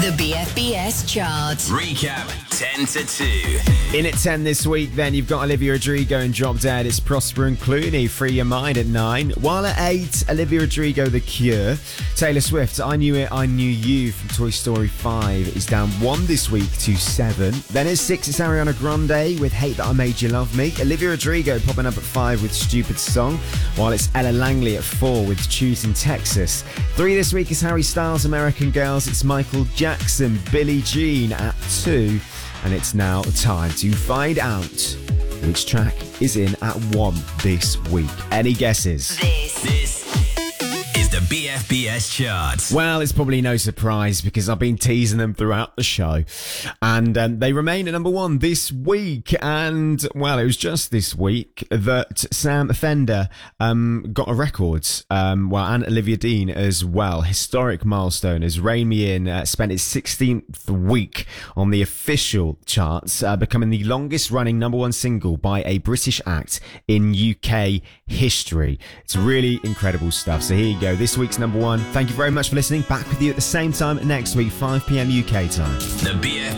The BFBS chart. Recap 10 to 2. In at 10 this week, then, you've got Olivia Rodrigo and Drop Dead. It's Prosper and Clooney, Free Your Mind at 9. While at 8, Olivia Rodrigo, The Cure. Taylor Swift, I Knew It, I Knew You from Toy Story 5 is down 1 this week to 7. Then at 6, it's Ariana Grande with Hate That I Made You Love Me. Olivia Rodrigo popping up at 5 with Stupid Song, while it's Ella Langley at 4 with Choosing Texas. 3 this week is Harry Styles, American Girls. It's Michael Jackson, Billie Jean at 2. And it's now time to find out which track is in at 1 this week. Any guesses? This is the BFBS chart. Well, it's probably no surprise because I've been teasing them throughout the show. And they remain at number 1 this week. And, well, it was just this week that Sam Fender got a record. And Olivia Dean as well. Historic milestone as Rain Me In spent its 16th week on the official charts, becoming the longest running number 1 single by a British act in UK history. It's really incredible stuff. So here you go. This week's number 1. Thank you very much for listening. Back with you at the same time next week, 5 p.m. UK time. The BFBS